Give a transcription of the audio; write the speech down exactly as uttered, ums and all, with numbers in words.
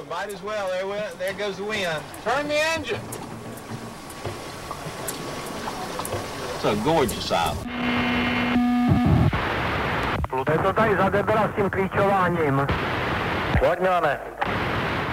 Might as well. There, we- there goes the wind. Turn the engine. It's a gorgeous island. Je to tady za debera s tím klíčováním. Pojďme,